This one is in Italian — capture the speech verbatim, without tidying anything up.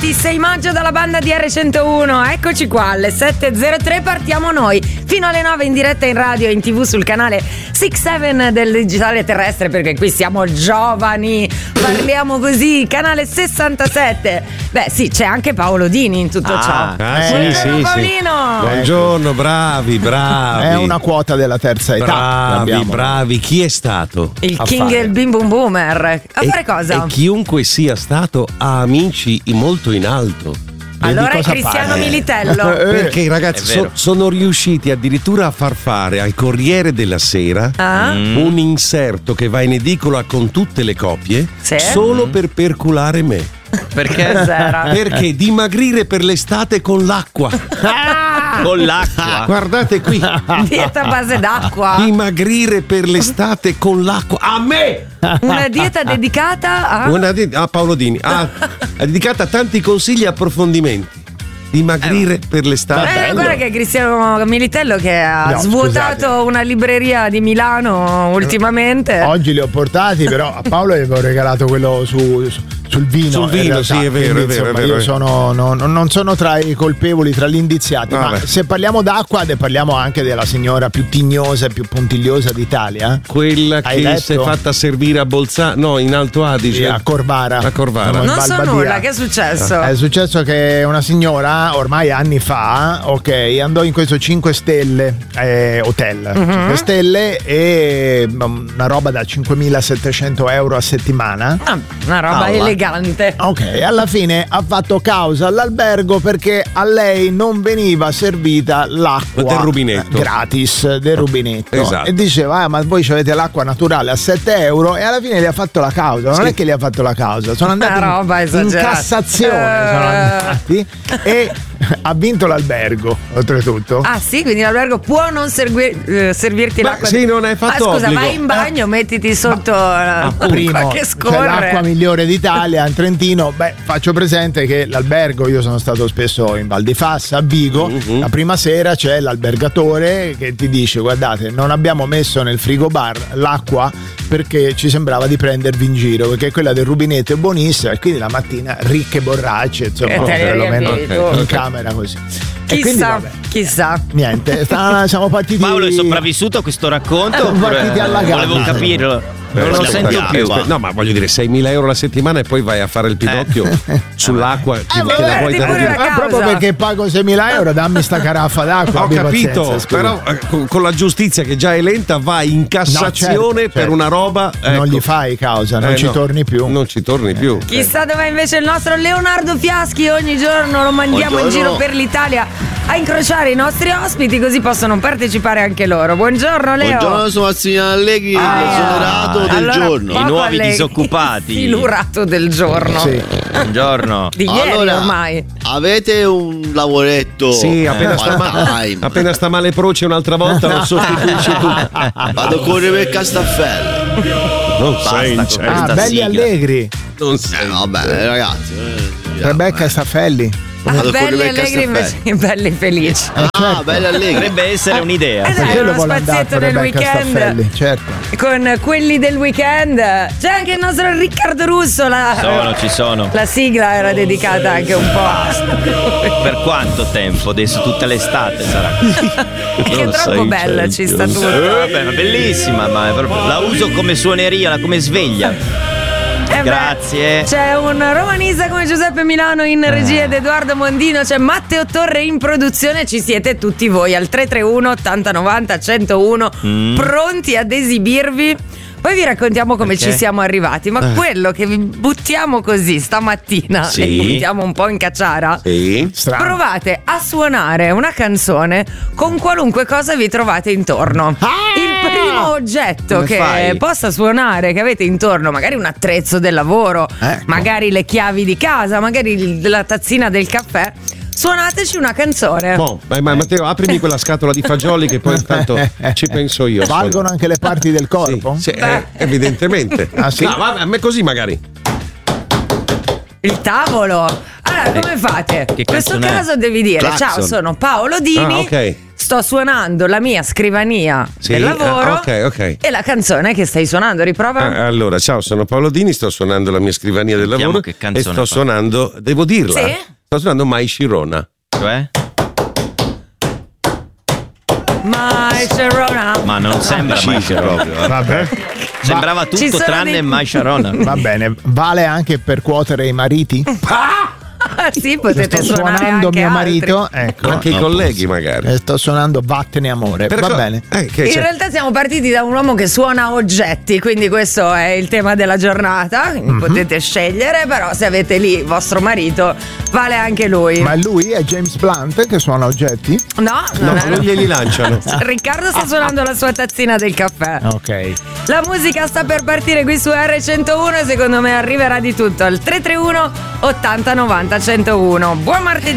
ventisei maggio dalla banda di erre centouno. Eccoci qua alle sette e zero tre, partiamo noi fino alle nove in diretta in radio e in tv sul canale sei sette del digitale terrestre, perché qui siamo giovani, parliamo così, canale sessantasette. Beh sì, c'è anche Paolo Dini in tutto ah, ciò. Ah, eh, sì, sì, Paolino. Sì. Buongiorno, bravi, bravi. È una quota della terza età. Bravi, bravi. Chi è stato? Il a King fare? e il Bim Bum Boomer. A e, fare cosa? E chiunque sia stato ha amici molto in alto. Allora è Cristiano fare? Militello. Perché i ragazzi so, sono riusciti addirittura a far fare al Corriere della Sera ah? un inserto che va in edicola con tutte le copie, sì? solo mm. per perculare me. Perché? Perché dimagrire per l'estate con l'acqua. Ah! Con l'acqua. Guardate qui. Dieta a base d'acqua. Dimagrire per l'estate con l'acqua. A me! Una dieta dedicata a Una di- a Paolo Dini. Ah, è dedicata a tanti consigli e approfondimenti. Dimagrire eh, per l'estate. Eh, guarda che Cristiano Militello che ha no, svuotato scusate. una libreria di Milano ultimamente. Oggi li ho portati, però a Paolo gli avevo regalato quello su, su sul vino. Sul vino, realtà, sì, è vero, quindi, è vero, insomma, è vero. Io sono, no, non sono tra i colpevoli, tra gli indiziati. Vabbè. Ma se parliamo d'acqua, parliamo anche della signora più tignosa e più puntigliosa d'Italia. Quella Hai che letto? si è fatta servire a Bolzano, no, in Alto Adige. Sì, a Corvara. A Corvara. Non so nulla, che è successo? È successo che una signora, ormai anni fa, ok, andò in questo cinque stelle eh, hotel, uh-huh. cinque stelle e una roba da cinquemilasettecento euro a settimana. Ah, una roba ah, elegante. Ok, alla fine ha fatto causa all'albergo perché a lei non veniva servita l'acqua del rubinetto gratis, del rubinetto. Esatto. E diceva, ah, ma voi avete l'acqua naturale a sette euro, e alla fine gli ha fatto la causa. Non sì. è che gli ha fatto la causa, sono andati roba in, in Cassazione, uh... sono andati e ha vinto l'albergo, oltretutto. Ah sì, quindi l'albergo può non servi- eh, servirti ma l'acqua. Sì, non è fatto ah, scusa, obbligo. vai in bagno, eh. mettiti sotto ma, la primo, che scorre. C'è l'acqua migliore d'Italia in Trentino. Beh, faccio presente che l'albergo, io sono stato spesso in Val di Fassa, a Vigo, uh-huh. la prima sera c'è l'albergatore che ti dice, guardate, non abbiamo messo nel frigobar l'acqua perché ci sembrava di prendervi in giro, perché quella del rubinetto è buonissima, e quindi la mattina ricche borracce, insomma, eh, perlomeno okay. in camera così. Chissà, quindi, vabbè, chissà. Niente, sta, siamo partiti. Paolo è sopravvissuto a questo racconto? Siamo partiti alla gara. Volevo capirlo. Non lo sento più. No, ma voglio dire, seimila euro la settimana e poi vai a fare il pinocchio eh. sull'acqua. Ti, eh, te la vuoi dare? Eh, proprio perché pago seimila euro, dammi sta caraffa d'acqua. Ho capito, pazienza, però eh, con, con la giustizia che già è lenta vai in Cassazione no, certo, per certo. una roba. Ecco. Non gli fai causa, non eh, ci no, torni più. Non ci torni più. Chissà dov'è invece il nostro Leonardo Fiaschi. Ogni giorno lo mandiamo Buongiorno. in giro per l'Italia a incrociare i nostri ospiti, così possono partecipare anche loro. Buongiorno Leo. Buongiorno, sono Massimiliano Allegri, ah, l'esonerato del allora, giorno. I nuovi Allegri, disoccupati. Il lurato del giorno. Sì. Buongiorno. Di ieri allora, ormai. Avete un lavoretto? Sì, appena, eh, sta, ma- appena sta male Proce un'altra volta lo sostituisci tu. Vado con Rebecca Staffelli. Non Basta sei con certo. Ah, belli sigla. allegri. Non sei. Eh, vabbè, ragazzi. Eh, Rebecca eh. Staffelli. Vado con Belli Rebecca allegri invece che belli felici. Eh, Ah, certo. bella allegri. Potrebbe essere un'idea. Eh, dai, Perché uno lo vuole andare spazietto con del Rebecca weekend. Staffelli, certo. Con quelli del weekend. C'è anche il nostro Riccardo Russo. La, Sono, ci sono. La sigla era dedicata anche un po' a... Per quanto tempo? Adesso tutta l'estate sarà. Che è troppo bella, ci sta tutto. Eh, vabbè, ma bellissima, ma è proprio, la uso come suoneria, come sveglia. Eh Grazie. Beh, c'è un romanista come Giuseppe Milano in regia ed Edoardo Mondino, c'è Matteo Torre in produzione, ci siete tutti voi al tre tre uno ottanta novanta centouno mm. pronti ad esibirvi. Poi vi raccontiamo come Perché? ci siamo arrivati, ma Eh. quello che vi buttiamo così stamattina, Sì. e buttiamo un po' in cacciara, Sì. Strano. provate a suonare una canzone con qualunque cosa vi trovate intorno. Ah! Il primo oggetto Come che fai? possa suonare, che avete intorno, magari un attrezzo del lavoro, Ecco. magari le chiavi di casa, magari il- la tazzina del caffè, suonateci una canzone. Boh, vai, ma Matteo, aprimi quella scatola di fagioli che poi intanto ci penso io. Valgono anche le parti del corpo? Sì, sì, eh, evidentemente. Ah, sì? No, vabbè, a me così magari. Il tavolo. Allora, come fate? In questo canzone è? caso devi dire: Claxon. ciao, sono Paolo Dini. Ah, ok. sto suonando la mia scrivania Sì, del lavoro. ah, ok, ok. E la canzone che stai suonando, riprova. Ah, allora, ciao, sono Paolo Dini, sto suonando la mia scrivania del Sentiamo lavoro che e canzone sto fa. suonando, devo dirla, Sì? sto suonando Mai Sharona. Cioè? My Sharona. Ma non sembra mai proprio. eh. Vabbè. Sembrava Ci tutto sono tranne dei- Mai Sharona. Va bene, vale anche per cuotere i mariti? Sì, potete sto suonare suonando anche mio altri. marito, ecco. Anche i colleghi magari. E sto suonando Vattene amore. Per Va co- bene. Eh, che In c'è? realtà siamo partiti da un uomo che suona oggetti, quindi questo è il tema della giornata. Mhm. Potete scegliere, però se avete lì vostro marito, vale anche lui. Ma lui è James Blunt che suona oggetti? No, No, non è- non glieli lanciano. Riccardo sta suonando la sua tazzina del caffè. Ok. La musica sta per partire qui su erre centouno e secondo me arriverà di tutto al tre tre uno ottanta novanta centouno. Buon martedì!